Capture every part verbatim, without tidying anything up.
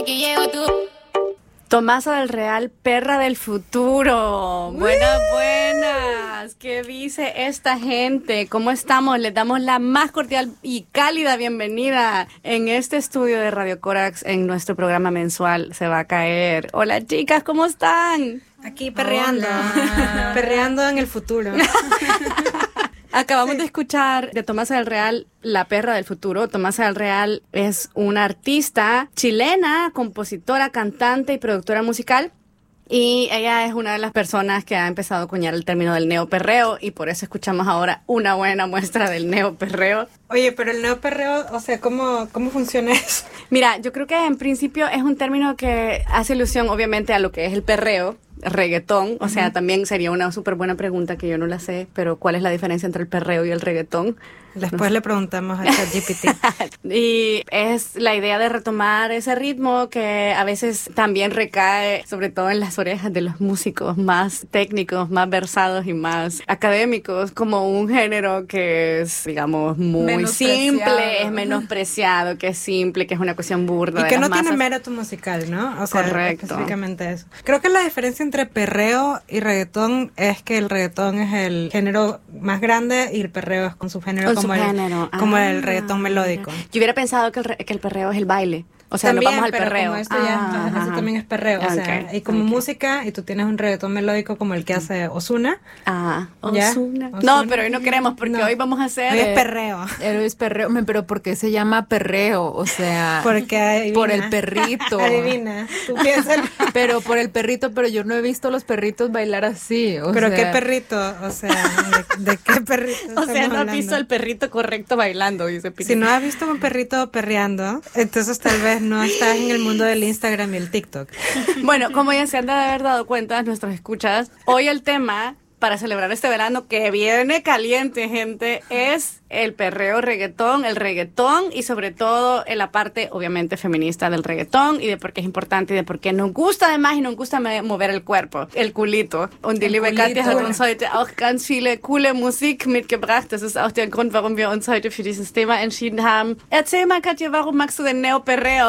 aquí llego tú. Tomasa del Real, perra del futuro. Buenas, buenas. ¿Qué dice esta gente? ¿Cómo estamos? Les damos la más cordial y cálida bienvenida en este estudio de Radio Corax en nuestro programa mensual Se va a caer. Hola, chicas, ¿cómo están? Aquí perreando. Hola. Perreando en el futuro. Acabamos Sí. de escuchar de Tomasa del Real, la perra del futuro. Tomasa del Real es una artista chilena, compositora, cantante y productora musical. Y ella es una de las personas que ha empezado a acuñar el término del neoperreo y por eso escuchamos ahora una buena muestra del neoperreo. Oye, pero el neoperreo, o sea, ¿cómo, cómo funciona eso? Mira, yo creo que en principio es un término que hace alusión obviamente a lo que es el perreo, reggaetón, o sea, también sería una súper buena pregunta que yo no la sé, pero ¿cuál es la diferencia entre el perreo y el reggaetón? Después le preguntamos a ChatGPT. Y es la idea de retomar ese ritmo que a veces también recae, sobre todo en las orejas de los músicos más técnicos, más versados y más académicos, como un género que es, digamos, muy simple, es menospreciado, que es simple, que es una cuestión burda. Y de que las no tiene masas. mérito musical, ¿no? O sea, Correcto. específicamente eso. Creo que la diferencia entre perreo y reggaetón es que el reggaetón es el género más grande y el perreo es con su género Con como, su el, género. como Ah, el reggaetón melódico. Yo hubiera pensado que el, re- que el perreo es el baile. O sea, También, nos vamos al pero perreo. como esto ya, Ah, eso ajá. también es perreo, o sea, Ok, y como ok. música, y tú tienes un reggaetón melódico como el que hace Ozuna. Ah, ¿Ya? Ozuna. No, Ozuna. pero hoy no queremos porque No. hoy vamos a hacer... Hoy es eh, perreo. Eres perreo, me- pero ¿por qué se llama perreo? O sea, Porque adivina. por el perrito. Adivina. Tú piensas. Pero por el perrito, pero yo no he visto los perritos bailar así. O Pero sea, qué perrito, o sea, ¿de, de qué perrito O sea, estamos no has hablando? visto el perrito correcto bailando, dice Piti. Si no has visto un perrito perreando, entonces tal vez no estás en el mundo del Instagram y el TikTok. Bueno, como ya se han de haber dado cuenta nuestros escuchas, hoy el tema para celebrar este verano que viene caliente, gente, es el perreo reggaetón, el reggaetón y sobre todo en la parte, obviamente, feminista del reggaetón y de por qué es importante y de por qué nos gusta además y nos gusta me- mover el cuerpo, el culito. Und die liebe Katja hat uns heute auch ganz viele coole Musik mitgebracht. Das ist auch der Grund, warum wir uns heute für dieses Thema entschieden haben. Erzähl mal, Katja, warum magst du den Neoperreo?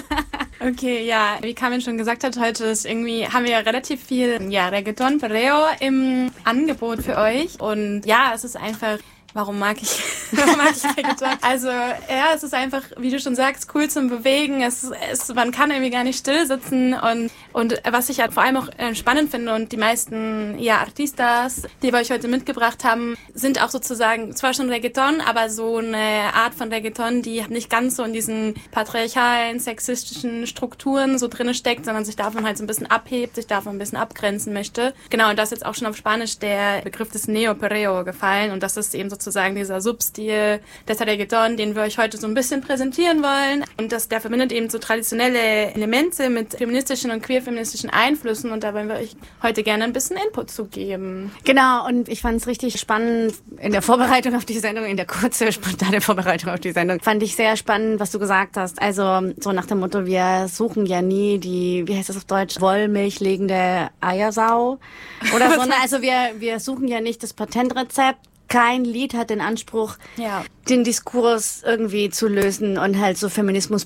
Okay, ja, wie Carmen schon gesagt hat, heute ist irgendwie, haben wir ja relativ viel, ja, Reggaeton, Perreo im Angebot für euch. Und ja, es ist einfach, warum mag ich, warum mag ich Reggaeton? Also, ja, es ist einfach, wie du schon sagst, cool zum Bewegen. Es, es, man kann irgendwie gar nicht still sitzen und, und was ich halt vor allem auch äh, spannend finde und die meisten, ja, Artistas, die wir euch heute mitgebracht haben, sind auch sozusagen zwar schon Reggaeton, aber so eine Art von Reggaeton, die nicht ganz so in diesen patriarchalen, sexistischen Strukturen so drinne steckt, sondern sich davon halt so ein bisschen abhebt, sich davon ein bisschen abgrenzen möchte. Genau, und da ist jetzt auch schon auf Spanisch der Begriff des Neo-Perreo gefallen und das ist eben sozusagen dieser Substil des Reggaeton, den wir euch heute so ein bisschen präsentieren wollen. Und das, der verbindet eben so traditionelle Elemente mit feministischen und queerfeministischen Einflüssen und da wollen wir euch heute gerne ein bisschen Input zu geben. Genau, und ich fand es richtig spannend in der Vorbereitung auf die Sendung, in der kurzen, spontane Vorbereitung auf die Sendung, fand ich sehr spannend, was du gesagt hast. Also so nach dem Motto, wir suchen ja nie die, wie heißt das auf Deutsch, wollmilchlegende Eiersau oder so. Ne? Also wir, wir suchen ja nicht das Patentrezept. Kein Lied hat den Anspruch, Ja. den Diskurs irgendwie zu lösen und halt so Feminismus